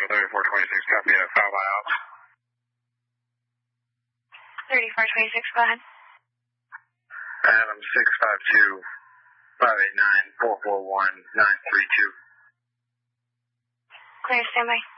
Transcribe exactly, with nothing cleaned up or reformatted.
thirty-four twenty-six, copy at five miles. thirty-four twenty-six, go ahead. Adam six five two, five eight nine, four four one, nine three two. Clear, standby.